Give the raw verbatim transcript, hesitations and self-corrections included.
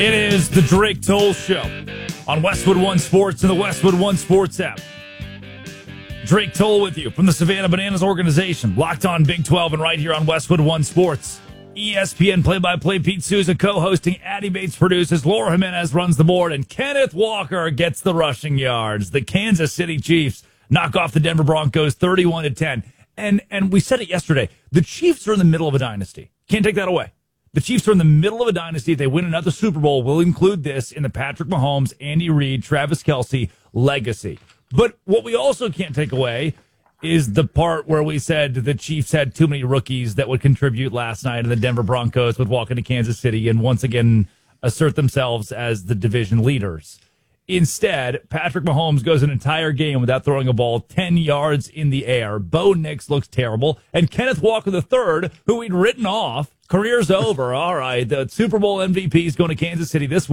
It is the Drake Toll Show on Westwood One Sports and the Westwood One Sports app. Drake Toll with you from the Savannah Bananas organization, locked on Big twelve and right here on Westwood One Sports. E S P N play-by-play Pete Souza co-hosting, Addie Bates produces, Laura Jimenez runs the board, and Kenneth Walker gets the rushing yards. The Kansas City Chiefs knock off the Denver Broncos thirty-one to ten. And and we said it yesterday, the Chiefs are in the middle of a dynasty. Can't take that away. The Chiefs are in the middle of a dynasty. If they win another Super Bowl, we'll include this in the Patrick Mahomes, Andy Reid, Travis Kelce legacy. But what we also can't take away is the part where we said the Chiefs had too many rookies that would contribute last night, and the Denver Broncos would walk into Kansas City and once again assert themselves as the division leaders. Instead, Patrick Mahomes goes an entire game without throwing a ball ten yards in the air. Bo Nix looks terrible. And Kenneth Walker the third, who we'd written off, career's over. All right, the Super Bowl M V P is going to Kansas City this week.